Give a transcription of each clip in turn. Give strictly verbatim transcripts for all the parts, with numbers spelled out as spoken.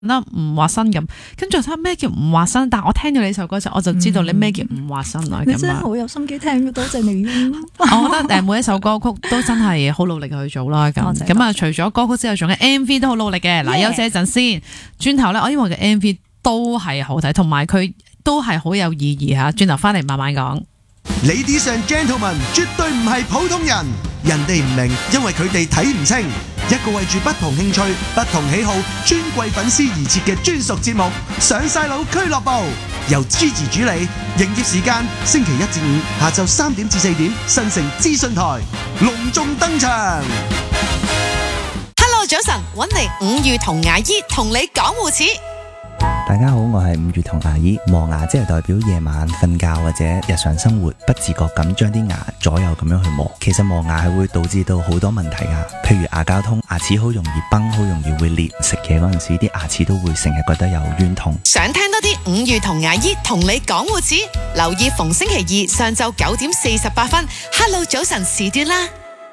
啦唔畫身咁，跟住我睇咩叫唔畫身，但我聽到你首歌時，我就知道你咩叫唔畫身啦。 你真係好有心機聽，多謝你。 我覺得誒每一首歌曲都真係好努力去做啦。咁咁啊，除咗歌曲之外，仲有 M V 都好努力嘅。嗱，休息一陣先，轉頭咧，我因為嘅 M V 都係好睇，同埋佢都係好有意義嚇。轉頭翻嚟慢慢講。 Ladies and gentlemen，絕對唔係普通人，人哋唔明，因為佢哋睇唔清。一個為住不同興趣、不同喜好、尊貴粉絲而設嘅專屬節目《上晒腦俱樂部》，由 Gigi 主理，營業時間星期一至五下晝三點至四點，新城資訊台隆重登場。 Hello， 早晨，揾嚟五月同牙醫同你講護齒。 大家好，我係五月同牙醫。磨牙即係代表夜晚瞓覺或者日常生活不自覺咁將啲牙左右咁樣去磨。其實磨牙係會導致到好多問題噶，譬如牙膠痛，牙齒好容易崩，好容易會裂。食嘢嗰陣時啲牙齒都會成日覺得有冤痛。 想聽多啲五月同牙醫同你講護齒，留意逢星期二上晝九點四十八分 Hello 早晨時段啦。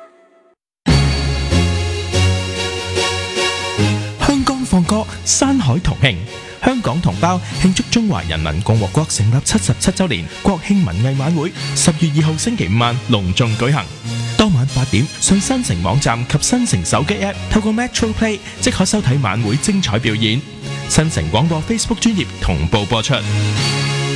香港放歌，山海同慶。香港同胞慶祝中華人民共和國成立七十七週年國慶文藝晚會，十月二號星期五晚隆重舉行。當晚八點上新城網站及新城手機 App 透過 Metro Play 即可收睇晚會精彩表演。新城廣播 Facebook 專頁同步播出。